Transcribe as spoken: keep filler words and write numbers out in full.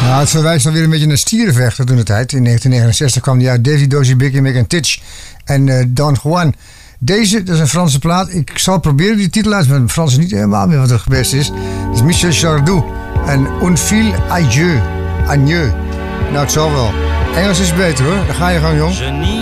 Nou, het verwijst dan weer een beetje naar stierenvechten toen de tijd. In negentien negenenzestig kwam die uit Davy Dozy Biggie Mick and Titch en uh, Don Juan. Deze, dat is een Franse plaat. Ik zal proberen die titel uit, maar Frans is niet helemaal meer wat er geweest is. Het is Michel Sardou en Un fil adieu. Adieu. Nou, het zal wel. Engels is beter hoor. Daar ga je gewoon, jong.